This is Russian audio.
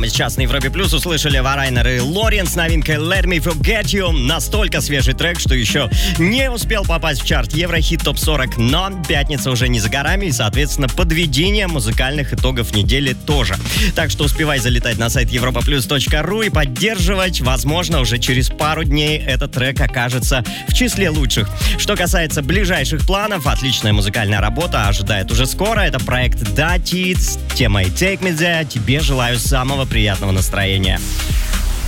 Прямо сейчас на Европе Плюс услышали Варайнер и Лорен с новинкой Let Me Forget You. Настолько свежий трек, что еще не успел попасть в чарт Еврохит ТОП-40, но пятница уже не за горами и, соответственно, подведение музыкальных итогов недели тоже. Так что успевай залетать на сайт europaplus.ru и поддерживать. Возможно, уже через пару дней этот трек окажется в числе лучших. Что касается ближайших планов, отличная музыкальная работа ожидает уже скоро. Это проект Dati с темой Take Me There. Тебе желаю самого приятного настроения.